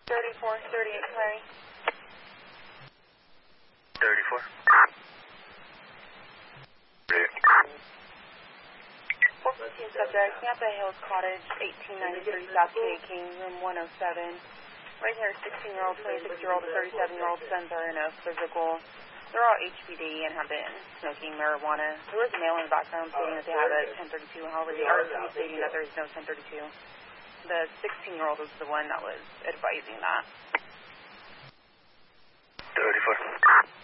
3438 Clary. 34. 415 subject, Napa Hills Cottage, 1893 South K King, room 107. Right here, 16-year-old, 26-year-old, and 37-year-old sons are in a physical. They're all HPD and have been smoking marijuana. There was a male in the background stating that they have a 1032, however, the RC stating that there is no 1032. The 16-year-old was the one that was advising that. 34.